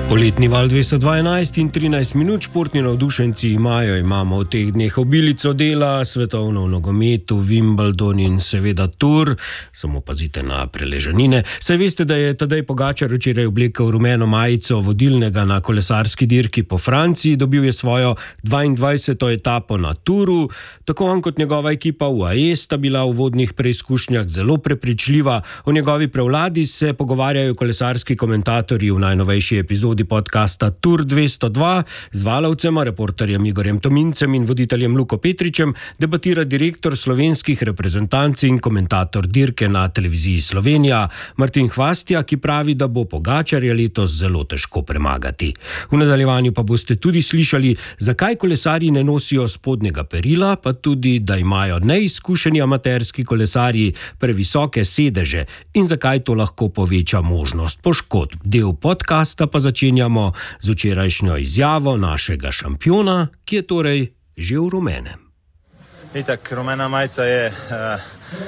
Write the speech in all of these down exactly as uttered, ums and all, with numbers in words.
Poletni val dvesto dvanajst in trinajst minut, športni navdušenci imajo, imamo v teh dneh obilico dela, svetovno v nogometu, Wimbledon in seveda Tour, samo pazite na preležanine. Saj veste, da je Tadej Pogačar včeraj oblekel rumeno majico vodilnega na kolesarski dirki po Franciji, dobil je svojo dvaindvajseto etapo na Touru, tako on kot njegova ekipa U A E sta bila v uvodnih preizkušnjah zelo prepričljiva. O njegovi prevladi se pogovarjajo kolesarski komentatorji v najnovejši epizodi podcasta Tour dvesto dva z valovcem, reporterjem Igorjem Tomincem in voditeljem Luko Petričem debatira direktor slovenskih reprezentanc in komentator dirke na televiziji Slovenija Martin Hvastija, ki pravi, da bo Pogačarja letos zelo težko premagati. V nadaljevanju pa boste tudi slišali, zakaj kolesarji ne nosijo spodnjega perila, pa tudi, da imajo neizkušeni amaterski kolesarji previsoke sedeže in zakaj to lahko poveča možnost poškodb. Del podcasta pa začenjamo z včerajšnjo izjavo našega šampiona, ki je torej že v rumenem. Itak, rumena majica je uh,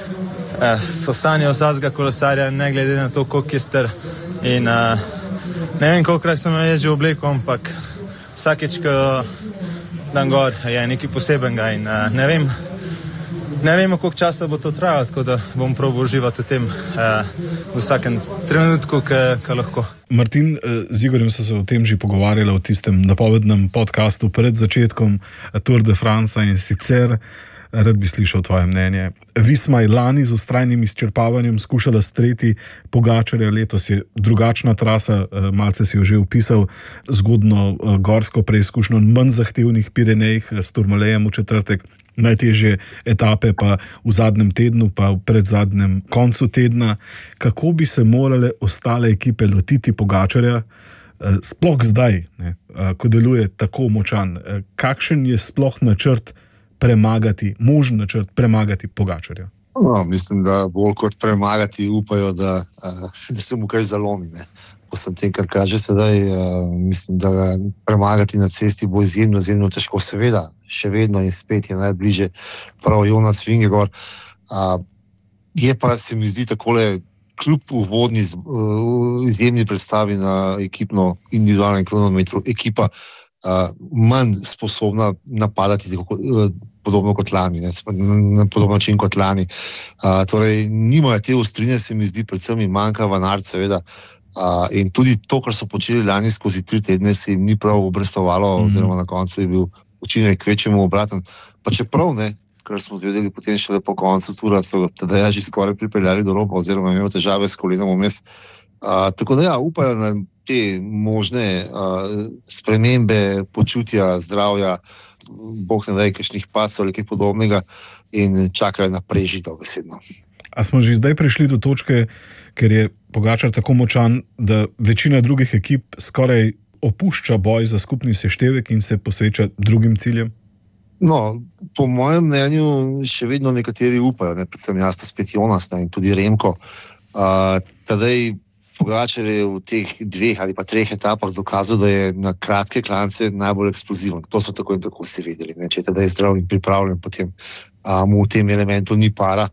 uh, sosanje vsakega kolesarja, ne glede na to, koliko je star. In uh, ne vem, kolikrat sem jo že oblekel, ampak vsakeč, ko dan gor, je nekaj posebenega in uh, ne vem, Ne vemo, koliko časa bo to trajalo, tako da bom probal uživati v tem eh, v vsakem trenutku, ki lahko. Martin, z Igorjem so se o tem že pogovarjali v tistem napovednem podcastu pred začetkom Tour de France in sicer rad bi slišal tvoje mnenje. Visma je lani z vztrajnim izčrpavanjem skušala streti Pogačarja, letos je drugačna trasa, malce si jo že opisal, zgodno gorsko preizkušnjo, manj zahtevnih Pirenejih s Tourmalejem v četrtek, najtežje etape pa v zadnjem tednu, pa v predzadnjem koncu tedna. Kako bi se morale ostale ekipe lotiti Pogačarja, sploh zdaj, ne, ko deluje tako močan? Kakšen je sploh načrt premagati, možen načrt premagati Pogačarja? No, mislim, da bolj kot premagati upajo, da, da se mu kaj zalomi. Ne. Posem tem, kar kaže sedaj, mislim, da premagati na cesti bo izjemno, izjemno težko. Seveda, še vedno in spet je najbliže prav Jonas Vingegaard. Je pa, se mi zdi, takole kljub uvodni izjemni predstavi na ekipno individualnem kronometru, ekipa Uh, manj sposobna napadati tako, uh, podobno kot lani, ne, na podobno način kot lani. Uh, torej, nimajo te ostrine, se mi zdi, predvsem jim manjka Van Aert, seveda. Uh, in tudi to, kar so počeli lani skozi tri tedne, se jim ni prav obrestovalo, mm. oziroma na koncu je bil učinek kvečjemu obraten. Pa čeprav, ne, kar smo zvedeli potem šele po koncu tura, so teda že skoraj pripeljali do roba, oziroma imel težave s kolenom vmes. Uh, tako da ja, upajo na te možne uh, spremembe počutja, zdravja, bog ne daj kakšnih pacov ali kaj podobnega in čakajo na preži dobesedno. A smo že zdaj prišli do točke, ker je Pogačar tako močan, da večina drugih ekip skoraj opušča boj za skupni seštevek in se posveča drugim ciljem? No, po mojem mnenju še vedno nekateri upajo, ne, predvsem jaz, spet Jonas in tudi Remko. Uh, tadej Pogačar je v teh dveh ali pa treh etapah dokazal, da je na kratke klance najbolj eksploziven. To so tako in tako vsi vedeli. Ne? Če je teda zdrav in pripravljen, potem a, mu v tem elementu ni para.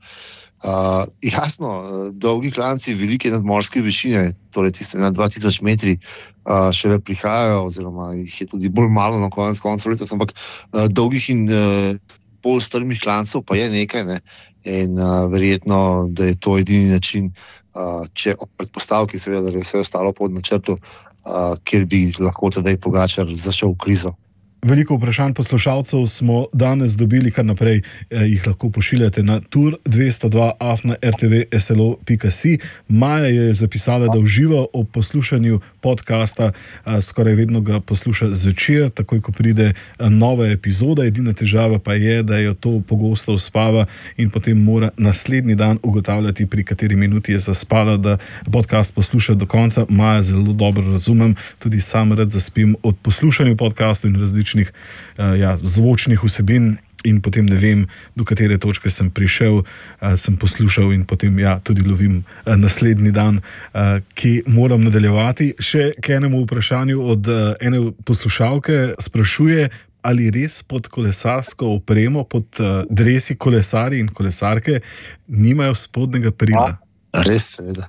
A, jasno, dolgi klanci, velike nadmorske višine, torej tiste na dva tisoč metri, a, šele prihajajo, oziroma jih je tudi bolj malo na konec koncu leta, ampak a, dolgih in a, bolj strmih klancov pa je nekaj, ne? In a, verjetno, da je to edini način, Uh, če ob predpostavki seveda, da je vse ostalo pod načrtu, uh, kjer bi lahko tedaj Pogačar zašel v krizo. Veliko vprašanj poslušalcev smo danes dobili, kar naprej eh, jih lahko pošiljate na tour dvesto dva afna r t v s l o pika si. Maja je zapisala, da uživa ob poslušanju podcasta, eh, skoraj vedno ga posluša zvečer, takoj ko pride eh, nova epizoda. Edina težava pa je, da jo to pogosto uspava in potem mora naslednji dan ugotavljati, pri kateri minuti je zaspala, da podcast posluša do konca. Maja, zelo dobro razumem, tudi sam rad zaspim od poslušanja podcastov in različnih Uh, ja, zvočnih vsebin in potem ne vem, do katere točke sem prišel, uh, sem poslušal in potem ja, tudi lovim uh, naslednji dan, uh, ki moram nadaljevati. Še k enemu vprašanju od uh, ene poslušalke sprašuje, ali res pod kolesarsko opremo, pod uh, dresi kolesarji in kolesarke nimajo spodnjega perila? Res, seveda.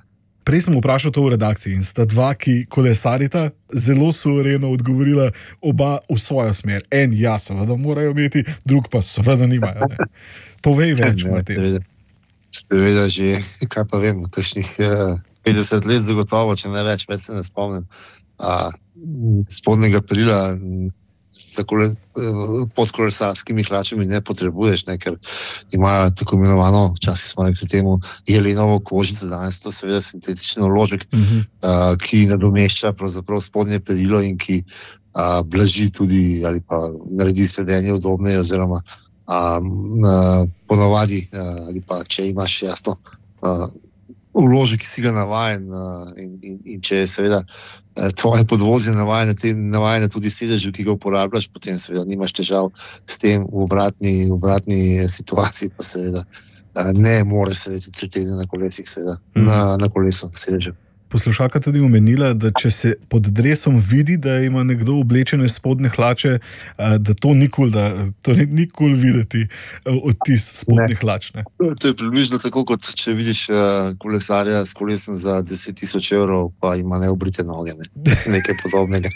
Prej sem vprašal to v redakciji in sta dva, ki kolesarita, zelo suvereno odgovorila oba v svojo smer. En, ja, seveda morajo imeti, drug pa seveda nimajo. Ne? Povej več, Ja, Martin. Ste vedeli že, kaj pa vem, kakšnih eh, petdeset let zagotovo, če ne več, več se ne spomnim. A, spodnjega perila m, za kole, eh, pod kolesarskimi hlačami ne potrebuješ, ne, ker imajo tako imenovano, včasih smo rekli temu, jelenovo kožico, danes to seveda sintetični vložek, Mhm. a, ki nadomešča pravzaprav spodnje perilo in ki a, blaži tudi ali pa naredi sedenje udobneje oziroma a, a, ponovadi a, ali pa če imaš jasno a, vložek, ki si ga navajen a, in, in, in če je seveda a, tvoje podvozje navajene, te, navajene tudi sedežu, ki ga uporabljaš, potem seveda nimaš težav s tem v obratni, v obratni situaciji, pa seveda a, ne moreš sedeti tri tedne na kolesih, seveda, Mhm. na, na kolesu, na sedežu. Poslušalka tudi omenila, da če se pod dresom vidi, da ima nekdo oblečene spodnje hlače, eh, da to ni kul, da to ni- ni kul videti eh, odtis spodnjih hlač. Ne? To je približno tako, kot če vidiš uh, kolesarja s kolesom za deset tisoč evrov, pa ima neobrite noge, ne? Nekaj podobnega.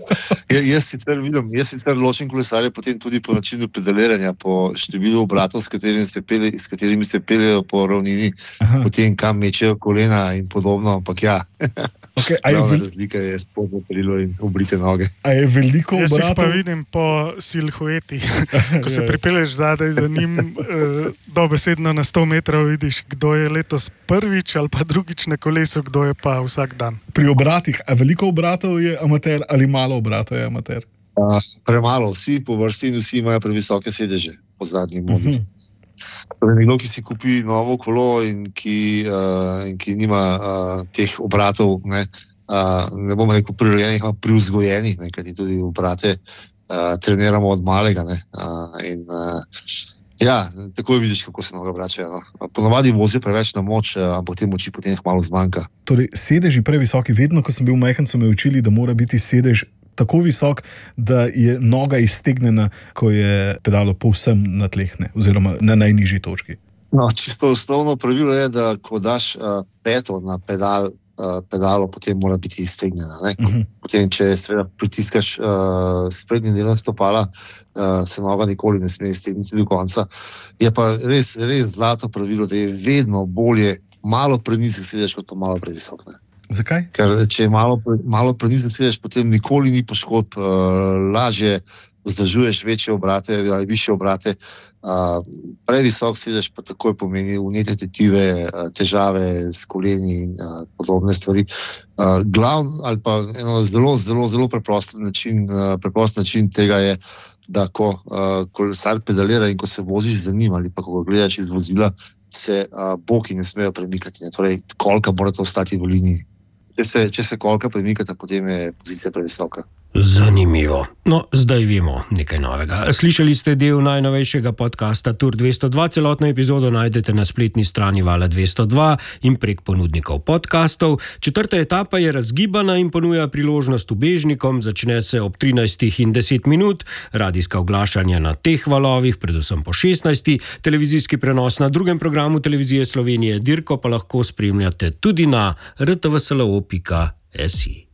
Ja, jaz sicer vidim, jaz sicer ločim kolesarje potem tudi po načinu pedaliranja, po številu obratov, s katerimi se pelje, s katerimi se peljejo po ravnini, Aha. potem kam mečejo kolena in podobno, ampak ja, Okay, a, je glavna vel, razlika je spodnje perilo in obrite noge. a je veliko Jaz jih pa obratov? vidim po silhueti. Ko se Ja. pripelješ zadaj za njim, eh, dobesedno na sto metrov vidiš, kdo je letos prvič ali pa drugič na kolesu, kdo je pa vsak dan. Pri obratih, a veliko obratov je amater ali malo obratov je amater? Uh, premalo, vsi po vrsti in vsi imajo previsoke sedeže po zadnji modi. Mhm. Torej, nekdo, ki si kupi novo kolo in ki, uh, in ki nima uh, teh obratov, ne, uh, ne bom rekel prirojenih, ampak privzgojenih, ne, kajti tudi obrate uh, treniramo od malega. Ne, uh, in, uh, ja, takoj vidiš, kako se noge obračajo. No. Ponovadi vozijo preveč na moč, uh, ampak te moči potem malo zmanjka. Torej, sedeži previsoki, vedno, ko sem bil majhen, so me učili, da mora biti sedež tako visok, da je noga iztegnjena, ko je pedalo povsem na tleh, ne, oziroma na najnižji točki. No, čisto osnovno pravilo je, da ko daš uh, peto na pedal, uh, pedalo, potem mora biti iztegnjena. Ne? Mhm. Potem, če seveda pritiskaš uh, sprednji del stopala, uh, se noga nikoli ne sme iztegniti do konca. Je pa res, res zlato pravilo, da je vedno bolje malo prenizek sedež, kot pa malo previsok. Ne? Zakaj? Ker če je malo, pre- malo prenizek sedež, potem nikoli ni poškodb, uh, lažje vzdržuješ večje obrate ali višje obrate. Uh, previsok sedež pa takoj pomeni vnetje tetive, uh, težave s koleni in uh, podobne stvari. Uh, glavn ali pa eno zelo, zelo, zelo preprost način, uh, preprost način tega je, da ko uh, kolesar pedalira in ko se voziš za njim ali pa ko ga gledaš iz vozila, se uh, boki ne smejo premikati. Ne? Torej, kolka mora ostati v liniji. Če se, če se kolka premikata, potem je pozicija previsoka. Zanimivo. No, zdaj vemo nekaj novega. Slišali ste del najnovejšega podcasta Tour dvesto dva, celotno epizodo najdete na spletni strani Vala dvesto dva in prek ponudnikov podcastov. Četrta etapa je razgibana in ponuja priložnost ubežnikom, začne se ob trinajstih in deset minut, radijska oglašanja na teh valovih, predvsem po šestnajsti, televizijski prenos na drugem programu Televizije Slovenije, dirko pa lahko spremljate tudi na r t v s l o pika s i.